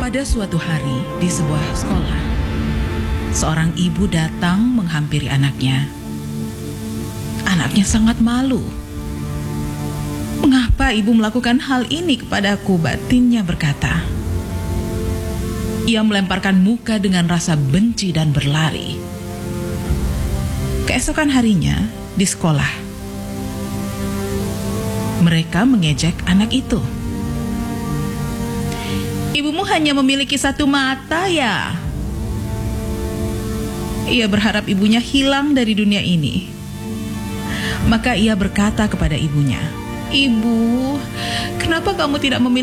Pada suatu hari di sebuah sekolah, seorang ibu datang menghampiri anaknya. Anaknya sangat malu. "Mengapa ibu melakukan hal ini kepadaku?" batinnya berkata. Ia melemparkan muka dengan rasa benci dan berlari. Keesokan harinya di sekolah, mereka mengejek anak itu. "Ibumu hanya memiliki satu mata ya?" Ia berharap ibunya hilang dari dunia ini. Maka ia berkata kepada ibunya, "Ibu, kenapa kamu tidak memiliki